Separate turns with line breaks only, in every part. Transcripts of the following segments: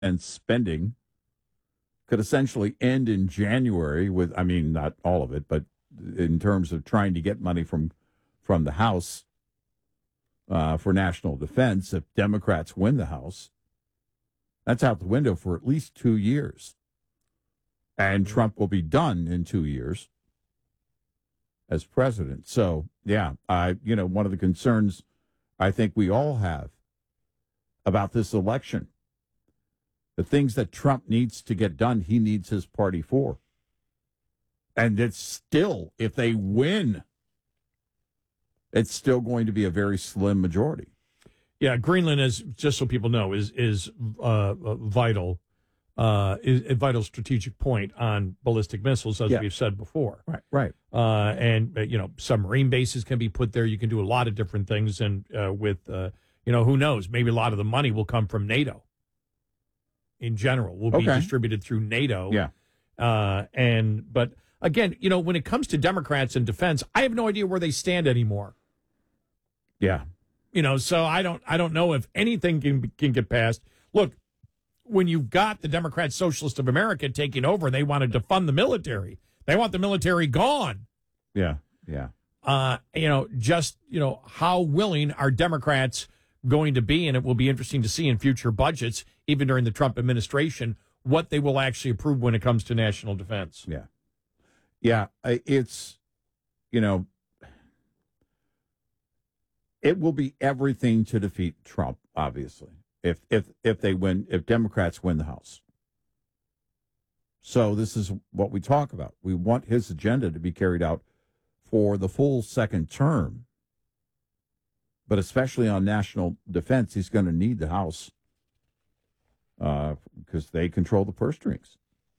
and spending could essentially end in January with, I mean, not all of it, but in terms of trying to get money from the House for national defense, if Democrats win the House, that's out the window for at least 2 years. And Trump will be done in 2 years as president. So, yeah, one of the concerns I think we all have about this election, the things that Trump needs to get done, he needs his party for. And it's still, if they win, it's still going to be a very slim majority.
Yeah, Greenland is, just so people know, is vital. A vital strategic point on ballistic missiles, as we've said before.
Right.
And submarine bases can be put there. You can do a lot of different things, and who knows? Maybe a lot of the money will come from NATO. In general, will be distributed through NATO.
Yeah.
But again, when it comes to Democrats and defense, I have no idea where they stand anymore.
Yeah.
So I don't know if anything can get passed. Look, when you've got the Democrat Socialist of America taking over, they want to defund the military. They want the military gone.
Yeah.
How willing are Democrats going to be, and it will be interesting to see in future budgets, even during the Trump administration, what they will actually approve when it comes to national defense.
Yeah. Yeah, it's, it will be everything to defeat Trump, obviously, if they win, if Democrats win the House. So this is what we talk about. We want his agenda to be carried out for the full second term. But especially on national defense, he's going to need the House because they control the purse strings.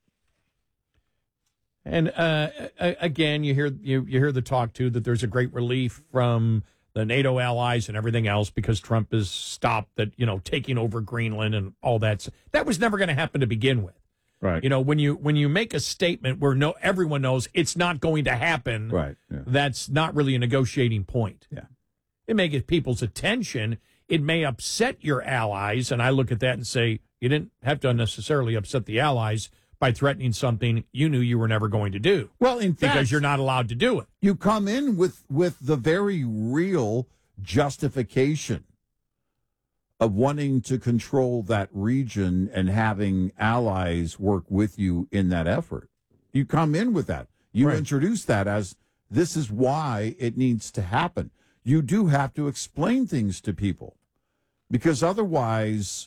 And again, you hear the talk too that there's a great relief from the NATO allies and everything else because Trump has stopped that taking over Greenland and all that. That was never going to happen to begin with.
Right.
When you make a statement where everyone knows it's not going to happen.
Right. Yeah.
That's not really a negotiating point.
Yeah.
It may get people's attention. It may upset your allies. And I look at that and say, you didn't have to unnecessarily upset the allies by threatening something you knew you were never going to do.
Well, in fact,
because you're not allowed to do it.
You come in with the very real justification of wanting to control that region and having allies work with you in that effort. You come in with that. You introduce that as this is why it needs to happen. You do have to explain things to people because otherwise,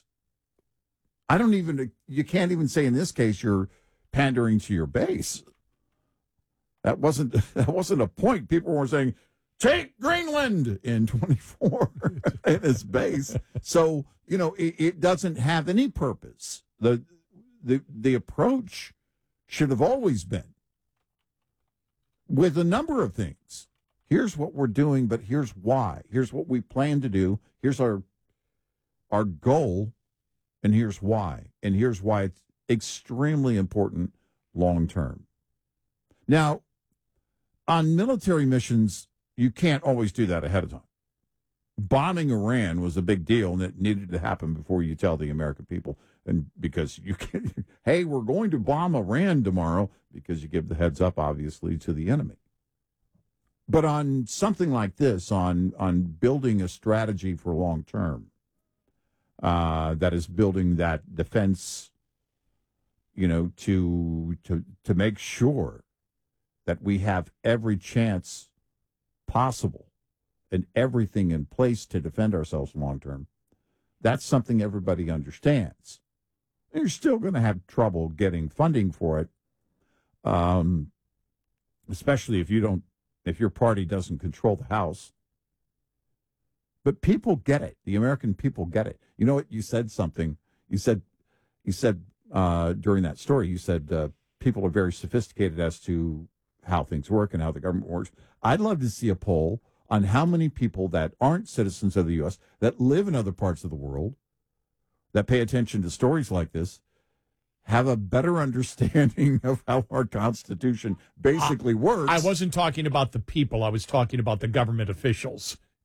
you can't even say in this case you're pandering to your base. That wasn't a point. People were saying, take Greenland in 24 in its base. So, it doesn't have any purpose. The approach should have always been with a number of things. Here's what we're doing, but here's why. Here's what we plan to do. Here's our goal, and here's why. And here's why it's extremely important long term. Now, on military missions, you can't always do that ahead of time. Bombing Iran was a big deal, and it needed to happen before you tell the American people. And because hey, we're going to bomb Iran tomorrow, because you give the heads up, obviously, to the enemy. But on something like this, on building a strategy for long term, that is building that defense, to make sure that we have every chance possible and everything in place to defend ourselves long term. That's something everybody understands. You're still going to have trouble getting funding for it, especially if your party doesn't control the House. But people get it. The American people get it. You know what? You said something. You said during that story, you said people are very sophisticated as to how things work and how the government works. I'd love to see a poll on how many people that aren't citizens of the U.S., that live in other parts of the world, that pay attention to stories like this, have a better understanding of how our Constitution basically works.
I wasn't talking about the people. I was talking about the government officials.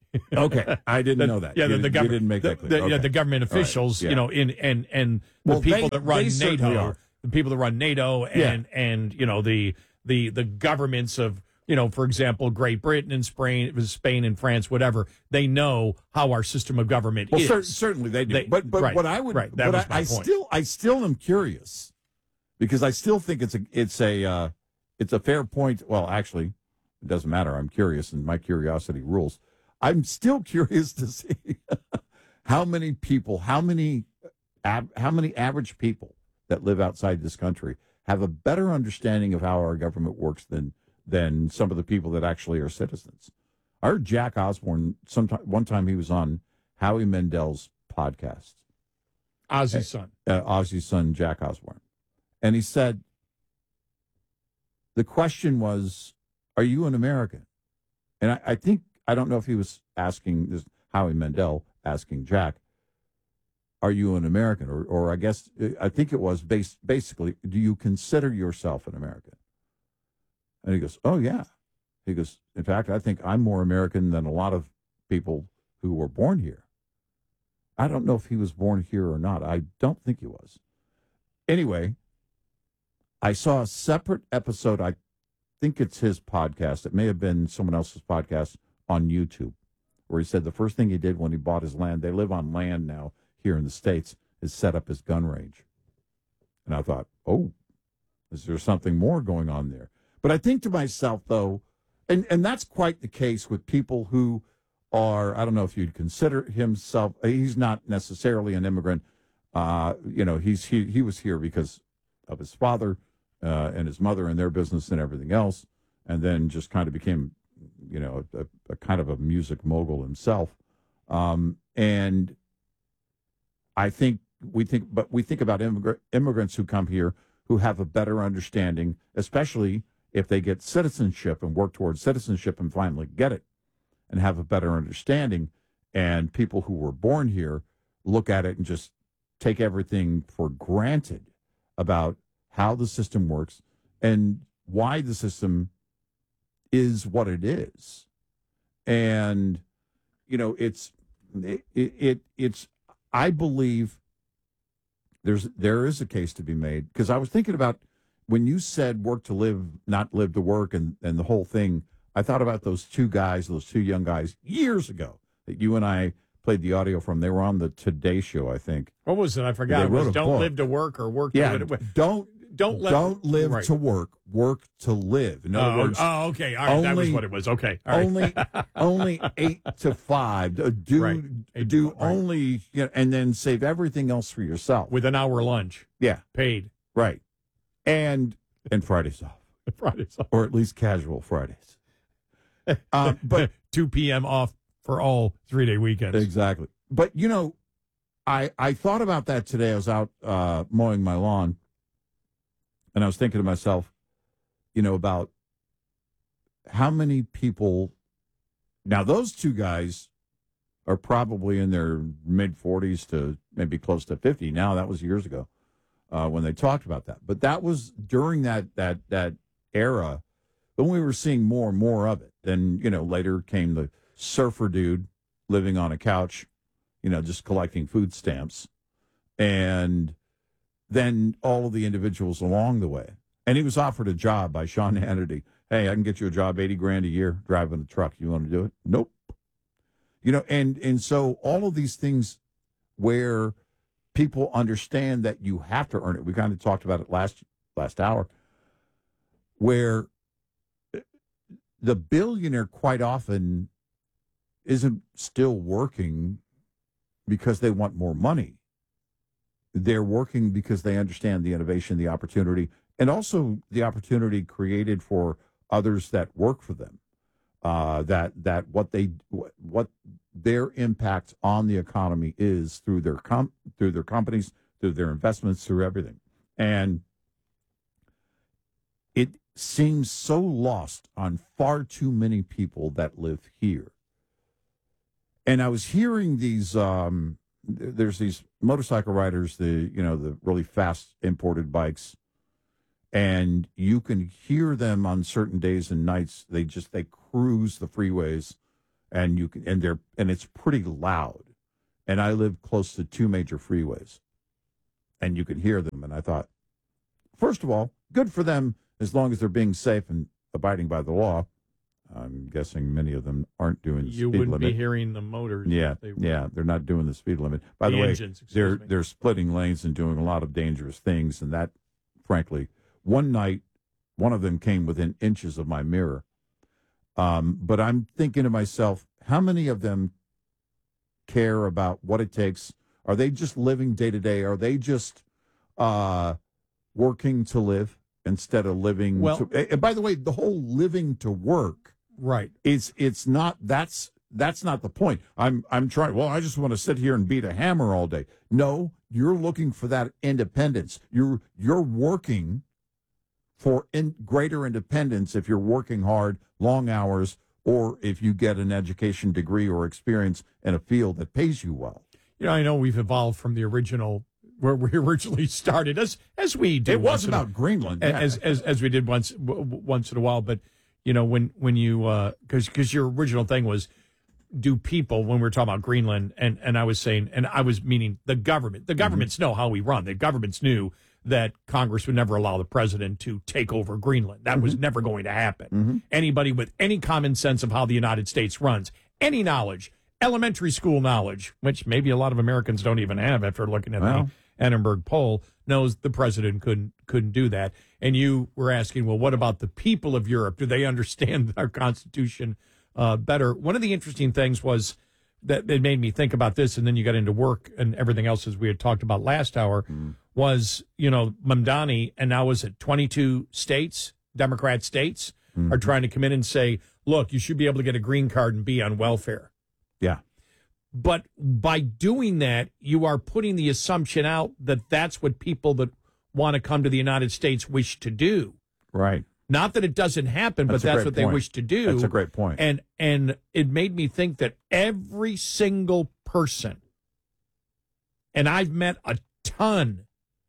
Okay, I didn't know that.
Yeah,
you,
the
you
government
didn't make that clear.
Yeah,
Okay.
the government
All right,
officials,
yeah.
you know, and the
Well,
people that run
they certainly
NATO,
are.
the people that run NATO,
Yeah.
and you know the governments of, you know, for example, Great Britain and Spain and France, whatever. They know how our system of government
Well,
is.
certainly they do.
They-
but
right,
what I would,
right, that
what
was my point.
I still am curious because I still think it's a fair point. Well, actually, it doesn't matter. I'm curious, and my curiosity rules. I'm still curious to see how many people, how many average people that live outside this country have a better understanding of how our government works than some of the people that actually are citizens. I heard Jack Osborne one time he was on Howie Mandel's podcast,
Ozzy's son.
Ozzy's son, Jack Osborne. And he said, the question was, are you an American? And I don't know if he was asking this, Howie Mandel asking Jack, are you an American? Or I think it was basically, do you consider yourself an American? And he goes, oh, yeah. He goes, in fact, I think I'm more American than a lot of people who were born here. I don't know if he was born here or not. I don't think he was. Anyway, I saw a separate episode. I think it's his podcast. It may have been someone else's podcast on YouTube, where he said the first thing he did when he bought his land, they live on land now here in the States, is set up his gun range. And I thought, oh, is there something more going on there? But I think to myself, though, and that's quite the case with people who are, I don't know if you'd consider himself, he's not necessarily an immigrant. He was here because of his father and his mother and their business and everything else, and then just kind of became, a kind of a music mogul himself. And I think we think about immigrants who come here who have a better understanding, especially if they get citizenship and work towards citizenship and finally get it and have a better understanding. And people who were born here look at it and just take everything for granted about how the system works and why the system is what it is. And, it's I believe there is a case to be made, because I was thinking about when you said work to live, not live to work, and the whole thing. I thought about those two young guys years ago that you and I played the audio from. They were on the Today Show, I think.
What was it? I forgot.
They
It was
wrote a
don't
book.
live to work or work
Yeah,
to live.
don't live
right.
to work to live. In other words,
okay. All right. That was what it was. Okay. All right.
only 8 to 5. Do
Right. 8 to
do
5, right.
only, and then save everything else for yourself.
With an hour lunch.
Yeah,
Paid.
right. And Fridays off,
Fridays off.
or at least casual Fridays. But
2 p.m. off for all 3-day weekends.
exactly. But I thought about that today. I was out mowing my lawn, and I was thinking to myself, about how many people. Now, those two guys are probably in their mid-40s to maybe close to 50 now. That was years ago when they talked about that. But that was during that era when we were seeing more and more of it. Then, later came the surfer dude living on a couch, just collecting food stamps. And then all of the individuals along the way. And he was offered a job by Sean Hannity. Hey, I can get you a job, $80,000 a year, driving a truck. You want to do it? Nope. And so all of these things where people understand that you have to earn it. We kind of talked about it last hour, where the billionaire quite often isn't still working because they want more money. They're working because they understand the innovation, the opportunity, and also the opportunity created for others that work for them. That what their impact on the economy is through their companies, through their investments, through everything. And it seems so lost on far too many people that live here. And I was hearing these there's these motorcycle riders, the really fast imported bikes, and you can hear them on certain days and nights. They cruise the freeways and it's pretty loud. And I live close to two major freeways, and you can hear them. And I thought, first of all, good for them as long as they're being safe and abiding by the law. I'm guessing many of them aren't doing the speed limit.
You wouldn't be hearing the motors.
Yeah, they're not doing the speed limit. By the way,
engines,
they're splitting lanes and doing a lot of dangerous things. And that, frankly, one night, one of them came within inches of my mirror. But I'm thinking to myself, how many of them care about what it takes? Are they just living day to day? Are they just working to live instead of living? And by the way, the whole living to work,
right?
It's not. That's not the point. I'm trying. Well, I just want to sit here and beat a hammer all day. No, you're looking for that independence. You're working for greater independence if you're working hard, long hours, or if you get an education degree or experience in a field that pays you well.
I know we've evolved from the original, where we originally started, as we do.
It was about Greenland,
as we did once in a while. But when you because your original thing was, do people, when we were talking about Greenland, and I was saying, and I was meaning the government. The governments know how we run. The governments knew that Congress would never allow the president to take over Greenland. That was never going to happen. Anybody with any common sense of how the United States runs, any knowledge, elementary school knowledge, which maybe a lot of Americans don't even have after looking at the Edinburgh poll, knows the president couldn't do that. And you were asking, well, what about the people of Europe? Do they understand our Constitution better? One of the interesting things was that it made me think about this, and then you got into work and everything else, as we had talked about last hour, was, Mamdani, and now is it 22 states, Democrat states, are trying to come in and say, look, you should be able to get a green card and be on welfare.
Yeah.
But by doing that, you are putting the assumption out that that's what people that want to come to the United States wish to do.
Right.
Not that it doesn't happen, but that's what they wish to do.
That's a great point.
And it made me think that every single person, and I've met a ton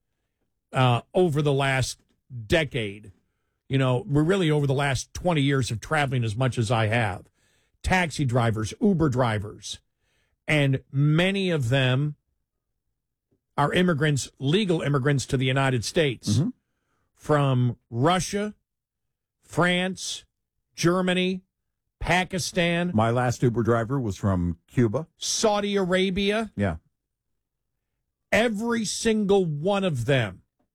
over the last decade, we're really over the last 20 years of traveling as much as I have, taxi drivers, Uber drivers, and many of them are immigrants, legal immigrants to the United States from Russia, France, Germany, Pakistan.
My last Uber driver was from Cuba.
Saudi Arabia.
Yeah.
Every single one of them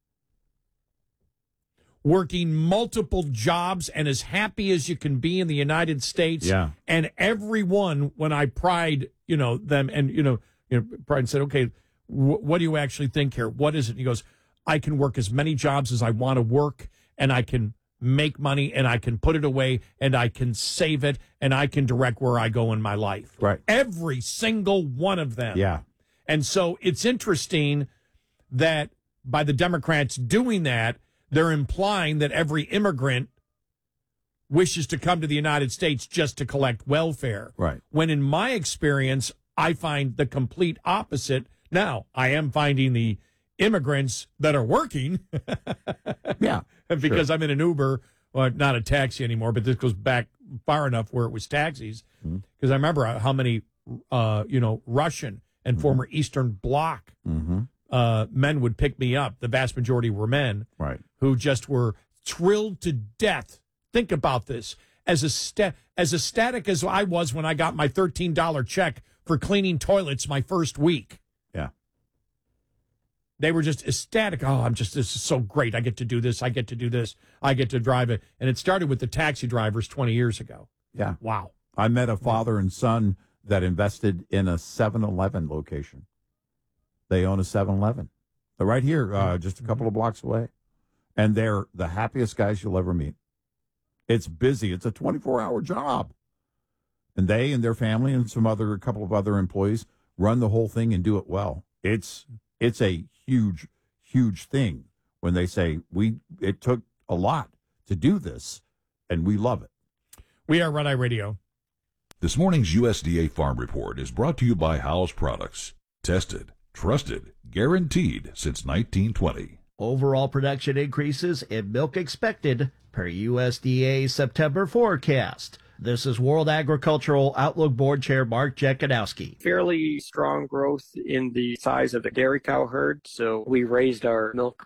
working multiple jobs and as happy as you can be in the United States.
Yeah.
And everyone, when I pried, them and, pried and said, okay, what do you actually think here? What is it? And he goes, I can work as many jobs as I want to work, and I can make money, and I can put it away, and I can save it, and I can direct where I go in my life.
Right.
Every single one of them.
Yeah.
And so it's interesting that by the Democrats doing that, they're implying that every immigrant wishes to come to the United States just to collect welfare.
Right.
When in my experience, I find the complete opposite. Now, I am finding the immigrants that are working.
Yeah.
Because I'm in an Uber, well, not a taxi anymore, but this goes back far enough where it was taxis. Because I remember how many, Russian and former Eastern Bloc men would pick me up. The vast majority were men,
right,
who just were thrilled to death. Think about this. As ecstatic as I was when I got my $13 check for cleaning toilets my first week.
Yeah.
They were just ecstatic. Oh, this is so great. I get to do this. I get to do this. I get to drive it. And it started with the taxi drivers 20 years ago.
Yeah.
Wow.
I met a father and son that invested in a 7-Eleven location. They own a 7-Eleven. They're right here, just a couple of blocks away. And they're the happiest guys you'll ever meet. It's busy. It's a 24-hour job. And they and their family and a couple of other employees run the whole thing and do it well. It's a huge, huge thing when they say it took a lot to do this, and we love it.
We are Red Eye Radio.
This morning's USDA Farm Report is brought to you by Howes Products. Tested, trusted, guaranteed since 1920.
Overall production increases in milk expected per USDA September forecast. This is World Agricultural Outlook Board Chair Mark Jekanowski.
Fairly strong growth in the size of the dairy cow herd, so we raised our milk